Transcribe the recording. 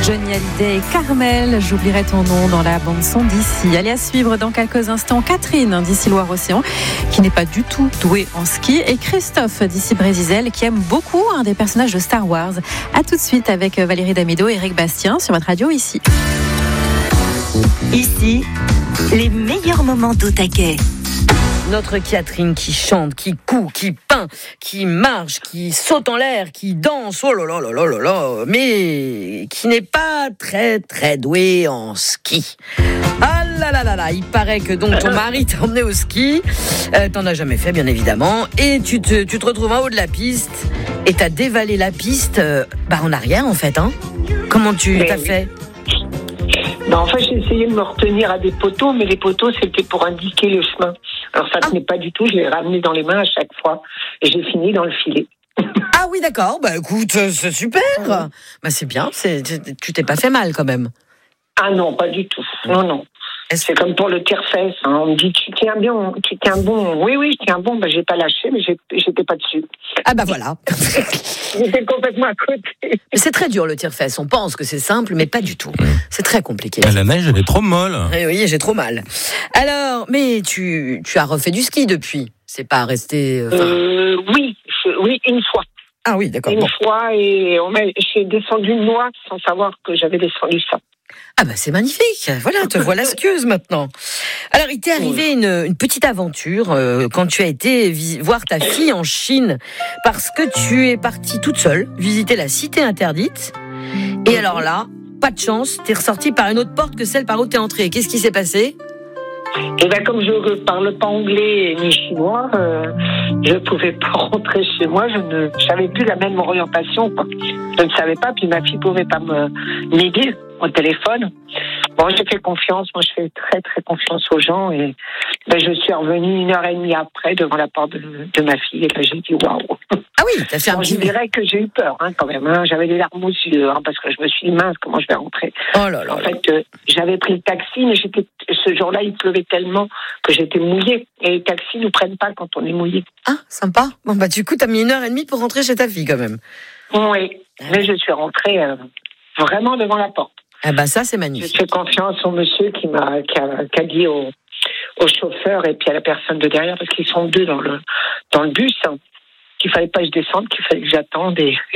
Johnny Hallyday et Carmel, j'oublierai ton nom dans la bande-son d'ici. Allez, à suivre dans quelques instants Catherine d'ici Loire-Océan, qui n'est pas du tout douée en ski, et Christophe d'ici Brésisel, qui aime beaucoup un des personnages de Star Wars. À tout de suite avec Valérie Damido et Eric Bastien sur votre radio ici. Ici, les meilleurs moments d'Au Taquet. Notre Catherine qui chante, qui coud, qui peint, qui marche, qui saute en l'air, qui danse, oh là là là là là là, mais qui n'est pas très très douée en ski. Ah là là là là, il paraît que donc ton mari t'a emmené au ski, t'en as jamais fait bien évidemment, et tu te retrouves en haut de la piste, et t'as dévalé la piste en arrière en fait, hein. Comment t'as fait ? En fait, j'ai essayé de me retenir à des poteaux, mais les poteaux, c'était pour indiquer le chemin. Alors, ça tenait pas du tout. Je l'ai ramené dans les mains à chaque fois. Et j'ai fini dans le filet. Ah oui, d'accord. Bah écoute, c'est super. Bah c'est bien. Tu t'es pas fait mal quand même. Ah non, pas du tout. Non. C'est comme pour le tire-fesse. Hein. On me dit, tu tiens bon. Oui, je tiens bon. Bah, j'ai pas lâché, mais j'étais pas dessus. Ah bah voilà. J'étais complètement à côté. Mais c'est très dur le tire-fesse. On pense que c'est simple, mais pas du tout. C'est très compliqué. La neige, elle est trop molle. Oui, j'ai trop mal. Alors, mais tu as refait du ski depuis. C'est pas resté. Oui, une fois. Ah oui, d'accord. Une fois, et j'ai descendu une noix sans savoir que j'avais descendu ça. Ah bah c'est magnifique, voilà, te voilà skieuse maintenant. Alors il t'est arrivé une petite aventure quand tu as été voir ta fille en Chine, parce que tu es partie toute seule visiter la cité interdite, et alors là, pas de chance, t'es ressortie par une autre porte que celle par où t'es entrée. Qu'est-ce qui s'est passé ? Et ben comme je ne parle pas anglais ni chinois, je pouvais pas rentrer chez moi. Je n'avais plus la même orientation, quoi. Je ne savais pas, puis ma fille pouvait pas m'aider au téléphone. Bon, j'ai fait confiance. Moi, je fais très très confiance aux gens, et je suis revenue 1h30 après devant la porte de ma fille, et là j'ai dit waouh. Ah oui, t'as fait un petit. Je dirais que j'ai eu peur, quand même. J'avais des larmes aux yeux, parce que je me suis dit mince, comment je vais rentrer. Oh là là. En fait, j'avais pris le taxi, mais ce jour-là, il pleuvait tellement que j'étais mouillée. Et les taxis nous prennent pas quand on est mouillé. Ah, sympa. Bon bah du coup, t'as mis 1h30 pour rentrer chez ta fille quand même. Oui, mais je suis rentrée vraiment devant la porte. Ah bah ça, c'est magnifique. J'ai fait confiance au monsieur qui a dit au chauffeur et puis à la personne de derrière, parce qu'ils sont deux dans le bus, qu'il fallait pas que je descende, qu'il fallait que j'attende, et